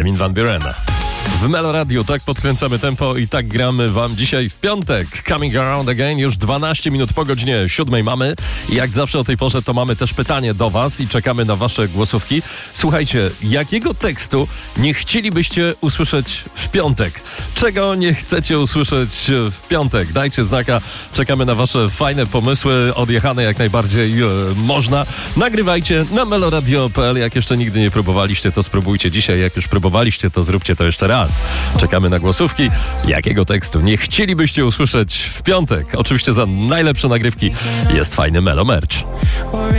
Armin van Buuren. W Melo Radio tak podkręcamy tempo i tak gramy wam dzisiaj w piątek. Coming Around Again, już 12 minut po godzinie 7 mamy. I jak zawsze o tej porze to mamy też pytanie do was i czekamy na wasze głosówki. Słuchajcie, jakiego tekstu nie chcielibyście usłyszeć w piątek? Czego nie chcecie usłyszeć w piątek? Dajcie znaka, czekamy na wasze fajne pomysły, odjechane jak najbardziej można. Nagrywajcie na meloradio.pl. Jak jeszcze nigdy nie próbowaliście, to spróbujcie dzisiaj. Jak już próbowaliście, to zróbcie to jeszcze raz. Czekamy na głosówki. Jakiego tekstu nie chcielibyście usłyszeć w piątek? Oczywiście za najlepsze nagrywki jest fajny Melo Merch.